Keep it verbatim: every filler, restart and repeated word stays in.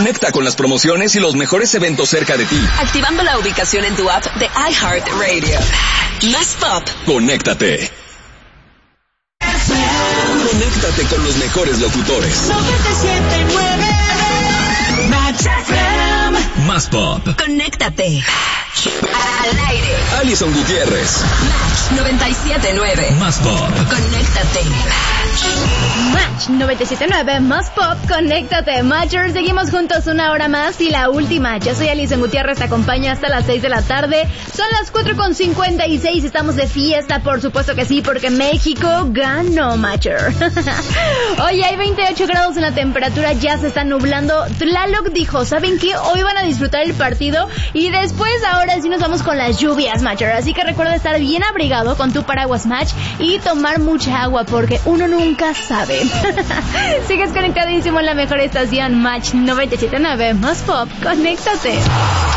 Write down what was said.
Conecta con las promociones y los mejores eventos cerca de ti. Activando la ubicación en tu app de iHeartRadio. Más Pop. Conéctate. Conéctate con los mejores locutores. noventa y siete punto nueve Match F M. Más Pop. Conéctate. Al aire. Alison Gutiérrez. Match noventa y siete punto nueve. Más Pop. Conéctate. Match noventa y siete punto nueve, Más Pop, conéctate. Matchers, seguimos juntos una hora más y la última. Yo soy Alison Gutiérrez, te acompaña hasta las seis de la tarde. Son las cuatro con cincuenta y seis, estamos de fiesta, por supuesto que sí, porque México ganó, Matcher. Oye, hay veintiocho grados en la temperatura, ya se está nublando. Tlaloc dijo, ¿saben qué? Hoy van a disfrutar el partido y después ahora sí nos vamos con las lluvias, Matcher. Así que recuerda estar bien abrigado con tu paraguas Match y tomar mucha agua porque uno nunca sabe. Sigues conectadísimo en la mejor estación, Match noventa y siete punto nueve, Más Pop, conéctate.